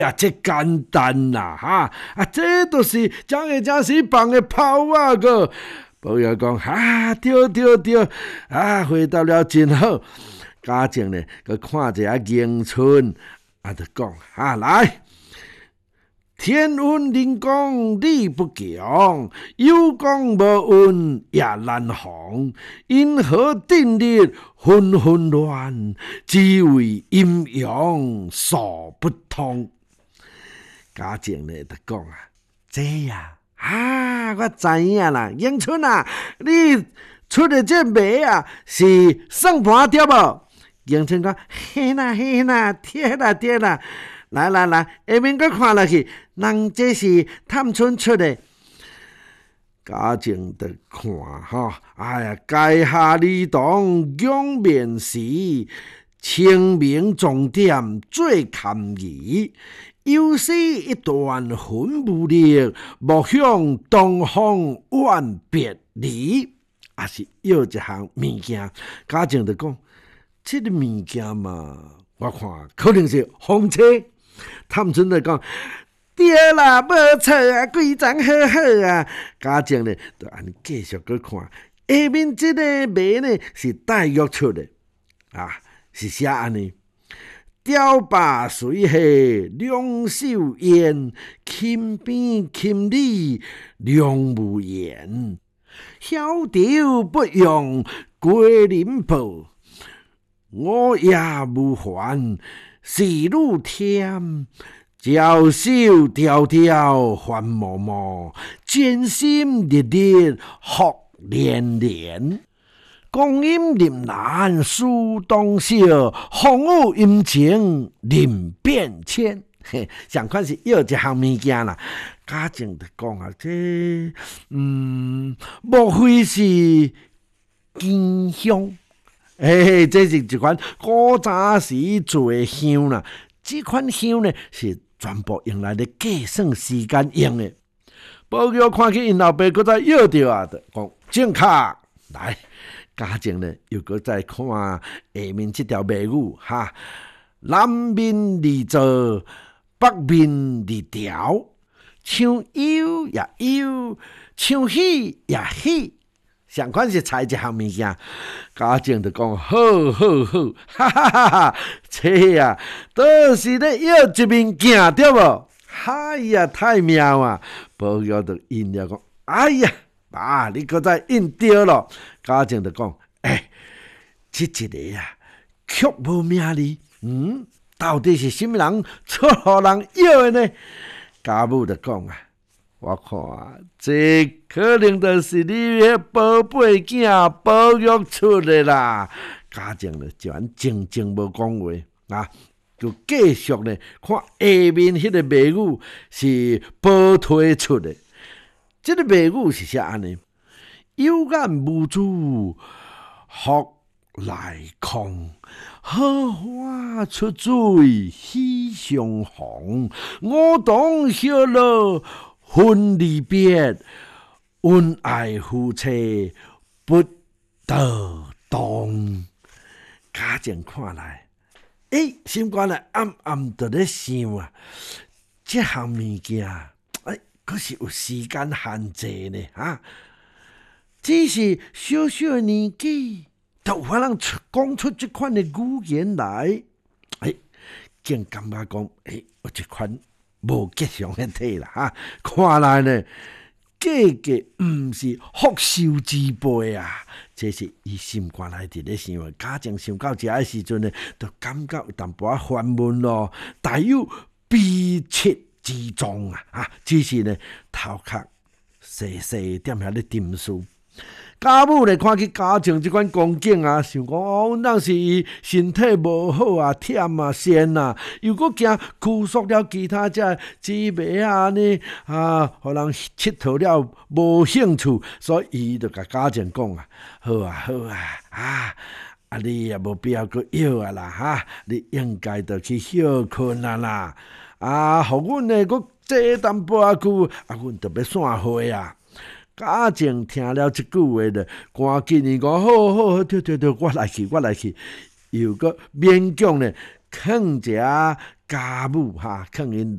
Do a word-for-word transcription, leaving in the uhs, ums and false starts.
呀，这简单啦哈！啊，这都是蒋个蒋是放的炮啊个。宝玉讲啊，对对对，啊，回答了真好。嘉靖呢，佮看一下迎春，啊，就讲啊，来。天运人讲理不强，有讲无运也难防。因何定日纷纷乱，只为阴阳所不通。嘉靖呢就讲啊，这呀啊，我知影啦，迎春啊，你出的这卖啊是算盘对无？迎春讲，嘿啦嘿啦，对啦对啦。来来来，下面佮看落去，人这是探春出的。嘉靖的看哈，哎呀，阶下理当仰面时，清明重点最堪疑。又是一段魂不力，莫向东方万别离。也是要一项物件，嘉靖就讲，这个物件嘛，我看可能是风车。探春就讲，对啦，无错啊，规章好好啊。嘉靖呢，就安尼继续去看，下面这个谜呢是黛玉出的啊，是写安尼。雕把水下两手烟，琴边琴里两无言。晓得不用桂林报，我也无还。是路添，娇羞调调还默默，艰辛烈烈学连连。光阴荏苒书当笑，风雨阴晴人变迁。嘿，上款是要一项物件啦。嘉靖就讲啊，这嗯，莫非是金香？哎，这是一款古早时做的香啦。这款香呢，是全部用来咧计算时间用的。宝玉看起因老爸，搁再摇着啊，就讲正确来。嘉靖呢，又搁再看下面这条谜语哈。南面二座，北面二条，像忧也忧，像喜也喜。上款是猜一项物件，嘉靖就讲好好好，哈哈哈哈！这啊，都是咧要一面镜对无？哎呀，太妙啊！宝玉就应了讲，哎呀，啊，你搁再应对咯。嘉靖就讲，哎，这一个啊，曲无名利，嗯，到底是什么人出互人要的呢？家母就讲啊。我看这可能就是你迄宝贝囝宝玉出的啦。嘉靖呢就安静静无讲话啊，就继续呢看下面迄个谜语是宝推出的。这个谜语是写安尼：有眼无珠学来空，荷花出水喜相逢。我当晓乐。分离别，恩爱夫妻不得当。嘉靖看来，诶，心肝内暗暗在咧想啊，这项物件，诶，可是有时间限制呢啊！只是小小的年纪，就有法人讲出这款的语言来，诶，竟感觉讲，诶，有一款。无吉祥的体啦哈，看来呢，价格毋是福寿之辈啊，这是伊心肝内伫咧想。嘉靖想到这个时阵呢，就感觉有淡薄仔烦闷咯，带有悲切之状啊！啊，只是呢，头壳细细踮遐咧沉思。家母咧看起嘉靖即款光景啊，想讲哦，咱是伊身体无好啊，忝啊，闲啊，又搁惊拘束了其他只姊妹啊呢啊，互人佚佗了无兴趣，所以伊就甲嘉靖讲啊，好啊好啊啊，啊你也无必要搁摇啊啦哈，你应该就去休困啊啦，啊，互阮呢搁坐淡薄仔久，啊，阮就要散会啊。嘉靖听了这句话咧，赶紧伊讲好好好，对对对，我来去，我来去，又个勉强咧，劝一下家母哈，劝因。